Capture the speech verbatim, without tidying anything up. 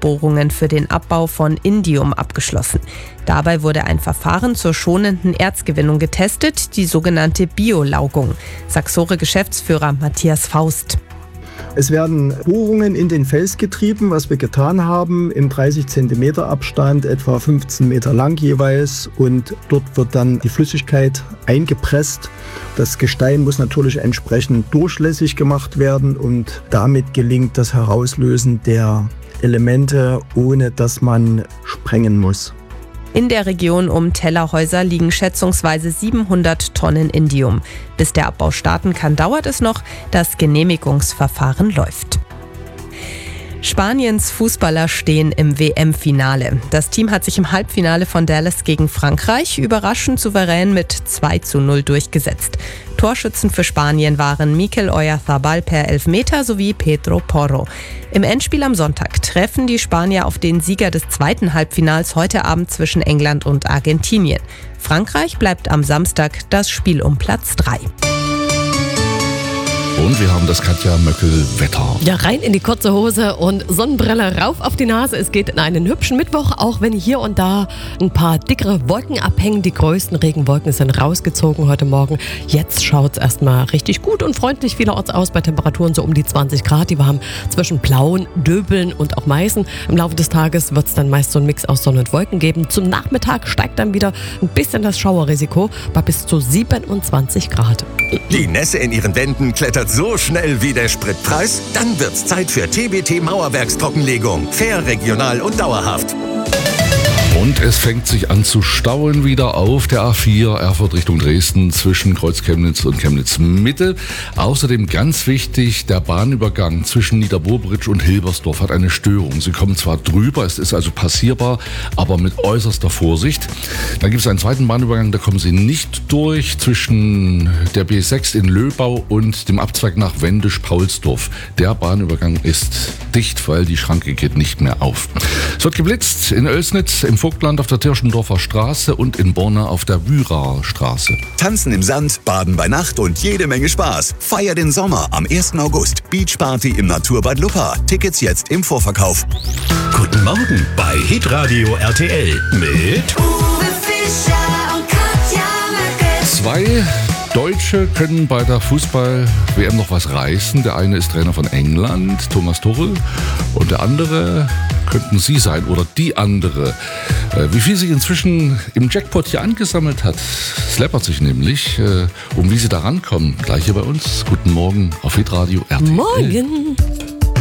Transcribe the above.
Testbohrungen für den Abbau von Indium abgeschlossen. Dabei wurde ein Verfahren zur schonenden Erzgewinnung getestet, die sogenannte Biolaugung. Saxore-Geschäftsführer Matthias Faust. Es werden Bohrungen in den Fels getrieben, was wir getan haben, im dreißig Zentimeter Abstand, etwa fünfzehn Meter lang jeweils. Und dort wird dann die Flüssigkeit eingepresst. Das Gestein muss natürlich entsprechend durchlässig gemacht werden und damit gelingt das Herauslösen der Elemente, ohne dass man sprengen muss. In der Region um Tellerhäuser liegen schätzungsweise siebenhundert Tonnen Indium. Bis der Abbau starten kann, dauert es noch. Das Genehmigungsverfahren läuft. Spaniens Fußballer stehen im W M-Finale. Das Team hat sich im Halbfinale von Dallas gegen Frankreich überraschend souverän mit zwei zu null durchgesetzt. Torschützen für Spanien waren Mikel Oyarzabal per Elfmeter sowie Pedro Porro. Im Endspiel am Sonntag treffen die Spanier auf den Sieger des zweiten Halbfinals heute Abend zwischen England und Argentinien. Frankreich bleibt am Samstag das Spiel um Platz drei. Und wir haben das Katja Möckel-Wetter. Ja, rein in die kurze Hose und Sonnenbrille rauf auf die Nase. Es geht in einen hübschen Mittwoch, auch wenn hier und da ein paar dickere Wolken abhängen. Die größten Regenwolken sind rausgezogen heute Morgen. Jetzt schaut es erstmal richtig gut und freundlich vielerorts aus bei Temperaturen so um die zwanzig Grad. Die wir haben zwischen Plauen, Döbeln und auch Meißen. Im Laufe des Tages wird es dann meist so einen Mix aus Sonne und Wolken geben. Zum Nachmittag steigt dann wieder ein bisschen das Schauerrisiko bei bis zu siebenundzwanzig Grad. Die Nässe in ihren Wänden klettert so schnell wie der Spritpreis? Dann wird's Zeit für T B T Mauerwerkstrockenlegung. Fair, regional und dauerhaft. Und es fängt sich an zu stauen wieder auf der A vier Erfurt Richtung Dresden zwischen Kreuz-Chemnitz und Chemnitz-Mitte. Außerdem ganz wichtig, der Bahnübergang zwischen Niederburbridge und Hilbersdorf hat eine Störung. Sie kommen zwar drüber, es ist also passierbar, aber mit äußerster Vorsicht. Dann gibt es einen zweiten Bahnübergang, da kommen Sie nicht durch, zwischen der B sechs in Löbau und dem Abzweig nach Wendisch-Paulsdorf. Der Bahnübergang ist dicht, weil die Schranke geht nicht mehr auf. Es wird geblitzt in Oelsnitz, im Vogtland auf der Tirschendorfer Straße und in Borna auf der Würaer Straße. Tanzen im Sand, Baden bei Nacht und jede Menge Spaß. Feier den Sommer am ersten August. Beachparty im Naturbad Luppa. Tickets jetzt im Vorverkauf. Guten Morgen bei Hitradio R T L mit Uwe Fischer und Katja Möckel. Zwei Deutsche können bei der Fußball-W M noch was reißen. Der eine ist Trainer von England, Thomas Tuchel, und der andere könnten Sie sein oder die andere. Wie viel sich inzwischen im Jackpot hier angesammelt hat, es läppert sich nämlich. Um wie Sie da rankommen, gleich hier bei uns. Guten Morgen auf Hitradio R T L. Morgen.